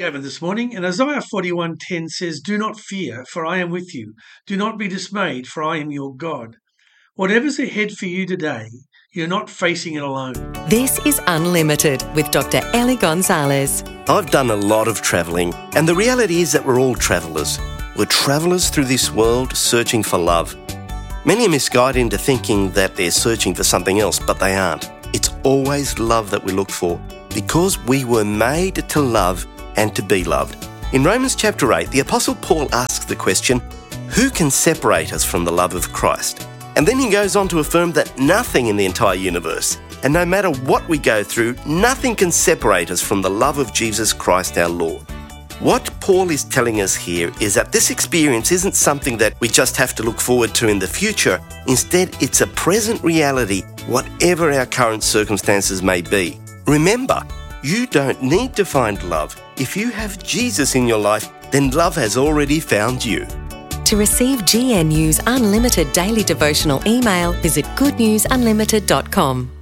Gavin this morning, and Isaiah 41:10 says, "Do not fear, for I am with you. Do not be dismayed, for I am your God." Whatever's ahead for you today, you're not facing it alone. This is Unlimited with Dr. Ellie Gonzalez. I've done a lot of travelling, and the reality is that we're all travellers. We're travellers through this world searching for love. Many are misguided into thinking that they're searching for something else, but they aren't. It's always love that we look for, because we were made to love and to be loved. In Romans chapter 8, the Apostle Paul asks the question, who can separate us from the love of Christ? And then he goes on to affirm that nothing in the entire universe, and no matter what we go through, nothing can separate us from the love of Jesus Christ our Lord. What Paul is telling us here is that this experience isn't something that we just have to look forward to in the future. Instead, it's a present reality, whatever our current circumstances may be. Remember, you don't need to find love. If you have Jesus in your life, then love has already found you. To receive GNU's Unlimited daily devotional email, visit goodnewsunlimited.com.